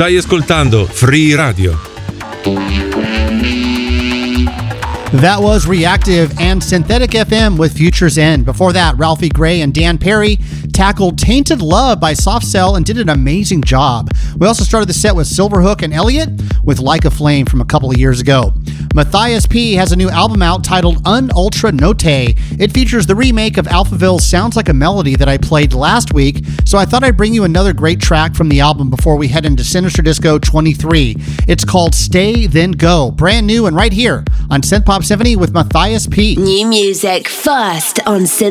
Stai ascoltando Free Radio. That was Reactive and Synthetic FM with Future's End. Before that, Ralphie Gray and Dan Perry tackled Tainted Love by Soft Cell and did an amazing job. We also started the set with Silverhook and Elliott with Like a Flame from a couple of years ago. Matthias P. has a new album out titled Un Ultra Note. It features the remake of Alphaville's Sounds Like a Melody that I played last week, so I thought I'd bring you another great track from the album before we head into Sinister Disco 23. It's called Stay Then Go, brand new and right here on Synth Pop Symphony with Matthias P. New music first on Synth